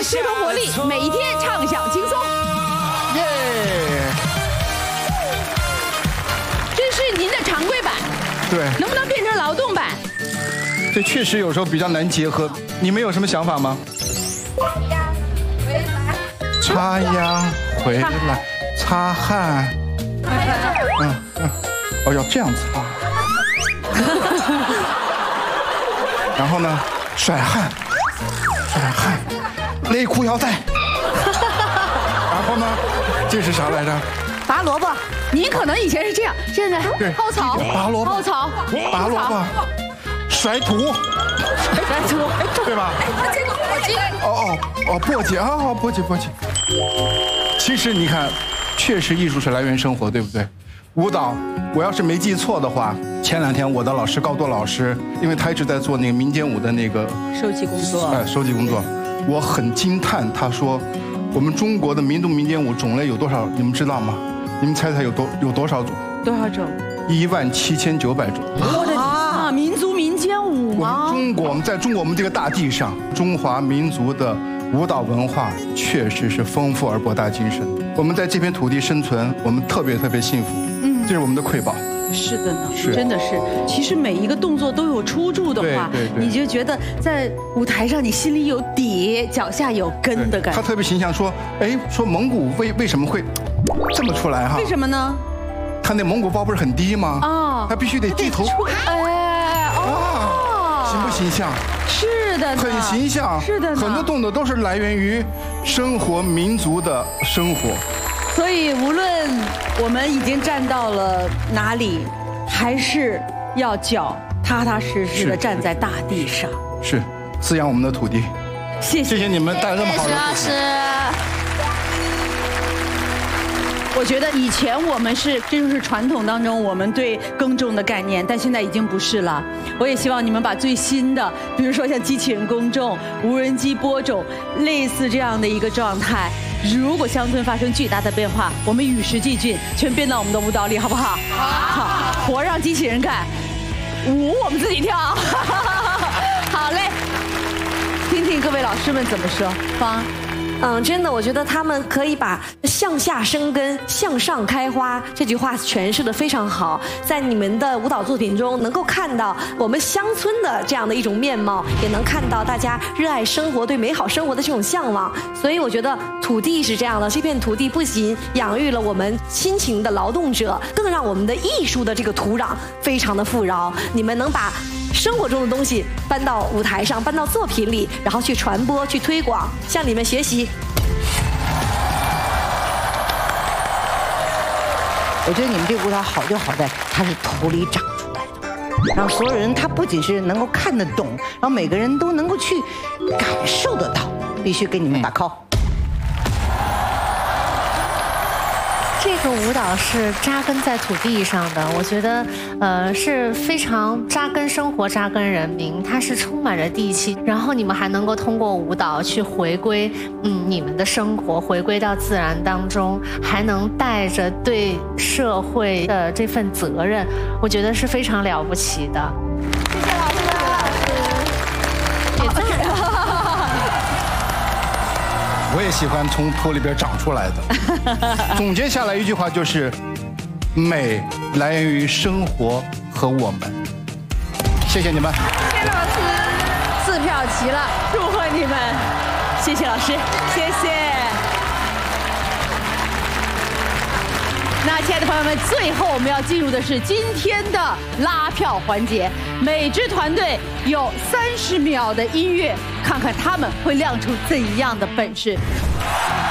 疏通活力，每一天畅享轻松。 耶！ 这是您的常规版， 对， 能不能变成劳动版？ 这确实有时候比较难结合。你们有什么想法吗？插秧回来，擦汗。哦，要这样擦。然后呢，甩汗，内裤要带。然后呢，这是啥来着？ 拔萝卜。您可能以前是这样，现在薅草， 拔萝卜， 薅草， 拔萝卜，甩土，对吧？ 这个簸箕。 簸箕啊，簸箕。其实你看，确实艺术是来源生活，对不对？舞蹈，我要是没记错的话，前2天我的老师高多老师，因为他一直在做那个民间舞的那个收集工作， 收集工作，我很惊叹。他说，我们中国的民族民间舞种类有多少？你们知道吗？你们猜猜有多少种？ 多少种 ？17900种。 我的啊，民族民间舞吗？ 我们在中国我们这个大地上，中华民族的舞蹈文化确实是丰富而博大精深。我们在这片土地生存，我们特别幸福。这是我们的瑰宝。 是的呢， 是真的是。其实每一个动作都有出处的话，你就觉得在舞台上你心里有底，脚下有根的感觉。 他特别形象说，说蒙古为什么会这么出来哈？ 为什么呢？ 他那蒙古包不是很低吗？他必须得低头。形不形象？ 是的， 很形象。 是的， 很多动作都是来源于生活民族的生活。 所以无论我们已经站到了哪里，还是要脚踏踏实实的站在大地上， 是滋养我们的土地。谢谢你们带来这么好的。 徐老师，我觉得以前我们这就是传统当中我们对耕种的概念，但现在已经不是了。我也希望你们把最新的，比如说像机器人耕种、无人机播种，类似这样的一个状态。如果乡村发生巨大的变化，我们与时俱进，全编到我们的舞蹈里，好不好？好，活让机器人干，舞我们自己跳。好嘞，听听各位老师们怎么说。方。 真的，我觉得他们可以把向下生根、向上开花这句话诠释得非常好。在你们的舞蹈作品中，能够看到我们乡村的这样的一种面貌，也能看到大家热爱生活、对美好生活的这种向往。所以我觉得土地是这样的，这片土地不仅养育了我们辛勤的劳动者，更让我们的艺术的这个土壤非常的富饶。你们能把生活中的东西搬到舞台上，搬到作品里，然后去传播、去推广，向你们学习。 我觉得你们这舞蹈好就好在它是土里长出来的，让所有人他不仅是能够看得懂，然后每个人都能够去感受得到，必须给你们打 call。 这个舞蹈是扎根在土地上的，我觉得，是非常扎根生活、扎根人民，它是充满着地气。然后你们还能够通过舞蹈去回归，你们的生活，回归到自然当中，还能带着对社会的这份责任，我觉得是非常了不起的。 谢谢老师， 也赞。 我也喜欢从土里边长出来的。总结下来一句话就是，美来源于生活和我们。谢谢你们。 谢谢老师，4票齐了，祝贺你们！谢谢老师，谢谢。那亲爱的朋友们，最后我们要进入的是今天的拉票环节。每支团队有30秒的音乐，看看他们会亮出怎样的本事。